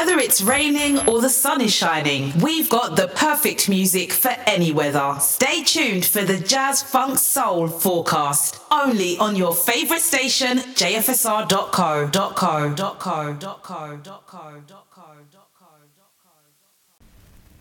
Whether it's raining or the sun is shining, we've got the perfect music for any weather. Stay tuned for the Jazz Funk Soul forecast, only on your favourite station, jfsr.co.co.co.co.co.co.co.co.